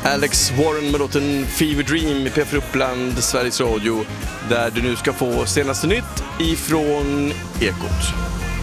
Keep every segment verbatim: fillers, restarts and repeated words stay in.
Alex Warren med låten Fever Dream i P F Uppland, Sveriges Radio, där du nu ska få senaste nytt ifrån Ekot.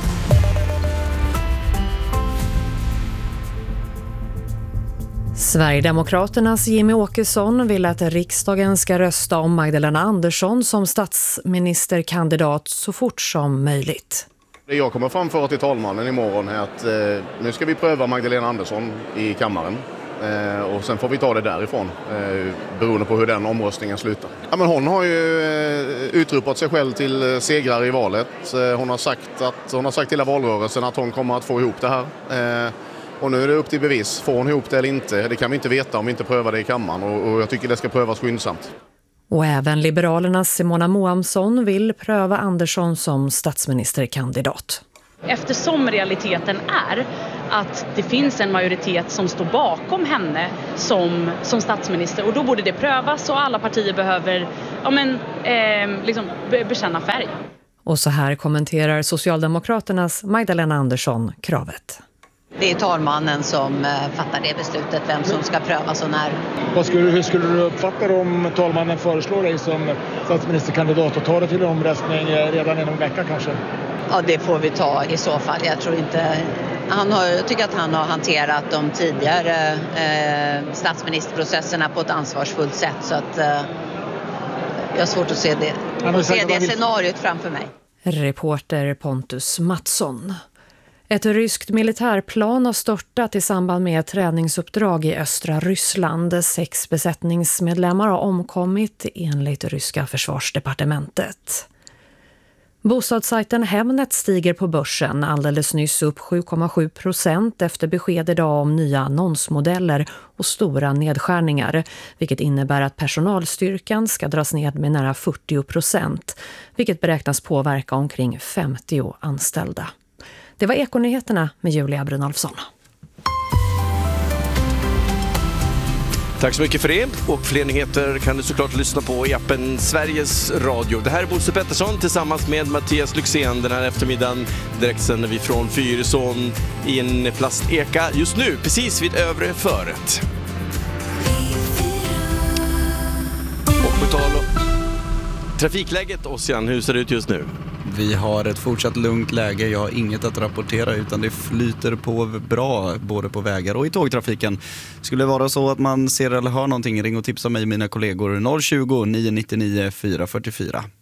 Sverigedemokraternas Jimmy Åkesson vill att riksdagen ska rösta om Magdalena Andersson som statsministerkandidat så fort som möjligt. Det jag kommer framföra till talmannen imorgon är att eh, nu ska vi pröva Magdalena Andersson i kammaren. Eh, och sen får vi ta det därifrån, eh, beroende på hur den omröstningen slutar. Ja, men hon har ju eh, utropat sig själv till eh, segrare i valet. Eh, hon har sagt att hon har sagt hela valrörelsen att hon kommer att få ihop det här. Eh, och nu är det upp till bevis. Får hon ihop det eller inte? Det kan vi inte veta om vi inte prövar det i kammaren. Och, och jag tycker det ska prövas skyndsamt. Och även Liberalernas Simona Moamsson vill pröva Andersson som statsministerkandidat. Eftersom realiteten är att det finns en majoritet som står bakom henne som, som statsminister, och då borde det prövas och alla partier behöver ja, men, eh, liksom be- bekänna färg. Och så här kommenterar Socialdemokraternas Magdalena Andersson kravet. Det är talmannen som fattar det beslutet, vem som ska prövas och när. Vad skulle, hur skulle du uppfatta det om talmannen föreslår dig som statsministerkandidat och tar det till omröstning redan inom en vecka kanske? Ja, det får vi ta i så fall. Jag tror inte... Han har, jag tycker att han har hanterat de tidigare eh, statsministerprocesserna på ett ansvarsfullt sätt. Så att eh, jag har svårt att se det, se det scenariot framför mig. Reporter Pontus Mattsson. Ett ryskt militärplan har störtat i samband med ett träningsuppdrag i östra Ryssland. Sex besättningsmedlemmar har omkommit enligt ryska försvarsdepartementet. Bostadssajten Hemnet stiger på börsen alldeles nyss upp sju komma sju procent efter besked idag om nya annonsmodeller och stora nedskärningar, vilket innebär att personalstyrkan ska dras ned med nära fyrtio procent, vilket beräknas påverka omkring femtio anställda. Det var Ekonyheterna med Julia Brynolfsson. Tack så mycket för det, och fler nyheter kan du såklart lyssna på i appen Sveriges Radio. Det här är Bosse Pettersson tillsammans med Mattias Lyxén den här eftermiddagen. Direkt sänder vi från Fyrisån i en plasteka just nu, precis vid övre föret. Och på tal om trafikläget, Ossian, hur ser det ut just nu? Vi har ett fortsatt lugnt läge, jag har inget att rapportera utan det flyter på bra både på vägar och i tågtrafiken. Skulle det vara så att man ser eller hör någonting, ring och tipsa mig och mina kollegor noll tjugo, nio nio nio, fyra fyra fyra.